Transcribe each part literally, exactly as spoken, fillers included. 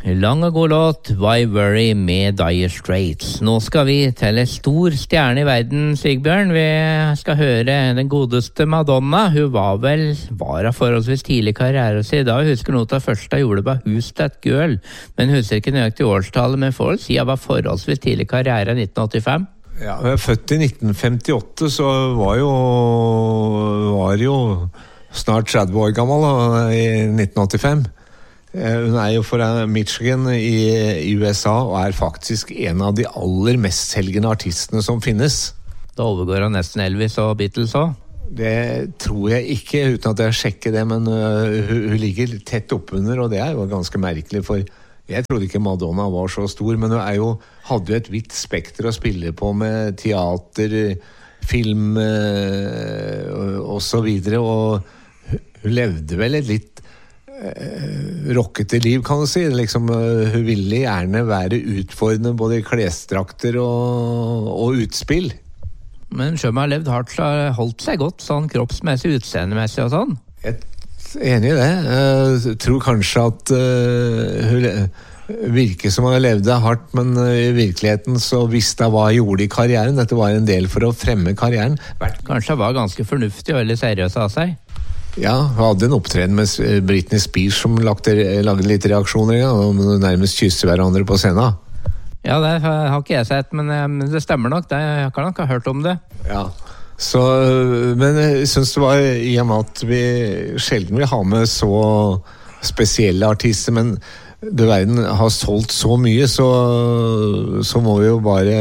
Lang og god låt, Why Worry med Dire Straits. Nå skal vi til en stor stjerne i verden, Sigbjørn. Vi skal høre den godeste Madonna. Hun var vel, var av forholdsvis tidlig karriere sin da. Jeg husker noe av det første jeg gjorde på Who's That Girl, men jeg husker ikke nøyaktig årstallet, men for å si jeg var forholdsvis tidlig karriere i nitten åttifem. Ja, jeg er født i nitten femtiåtte, så var jo, var jo snart tretti år gammel da, i nitten åttifem. Hun er jo fra Michigan i, i U S A og er faktisk en av de aller mest selgende artistene som finnes. Da overgår han nesten Elvis og Beatles også. Det tror jeg ikke, uten at jeg sjekker det, men uh, hun, hun ligger tett oppunder, og det er jo ganske merkelig, for jeg trodde ikke Madonna var så stor, men hun er jo, hadde jo et vidt spekter å spille på med teater, film uh, og så videre, og hun levde vel et litt rockete liv, kan du si. Liksom, hun ville gjerne være utfordrende både i klesdrakter og, og utspill. Men selv om hun har levd hardt, så har hun holdt seg godt, sånn kroppsmessig, utseendemessig og sånn. Jeg er enig i det. Jeg tror kanskje at uh, hun virker som hun levde hardt, men i virkeligheten så visste hun hva hun gjorde i karrieren. Dette var en del for å fremme karrieren. Kanskje hun var ganske fornuftig og veldig seriøs av seg. Ja, hun hadde en opptreden med Britney Spears som lagde, lagde litt reaksjoner, ja, og nærmest kysser hverandre på scenen. Ja, det har ikke jeg sett, men det stemmer nok. Det, jeg kan nok ha hørt om det. Ja, så, men jeg synes det var i og med at vi sjelden vil ha med så spesielle artister, men det verden har solgt så mye, så, så må vi jo bare...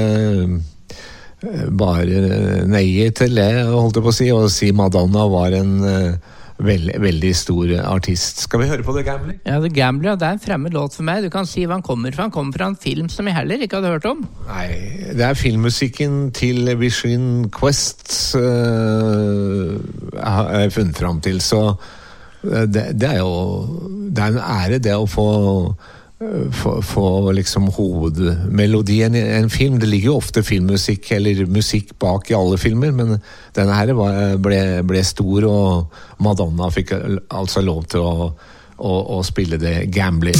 bare neie til det, holdt jeg på å si, og si Madonna var en uh, veld, veldig stor artist. Skal vi høre på The Gambler? Ja, The Gambler, det er en fremmed låt for meg. Du kan si hva han kommer fra. Han kommer fra en film som jeg heller ikke hadde hørt om. Nei, det er filmmusikken til Vision Quest uh, jeg har funnet frem til, så det, det er jo det er en ære det å få For, for liksom hovedmelodien i en film. Det ligger jo ofte filmmusikk eller musikk bak i alle filmer, men denne her ble, ble stor, og Madonna fikk altså lov til å, å, å spille det Gambler.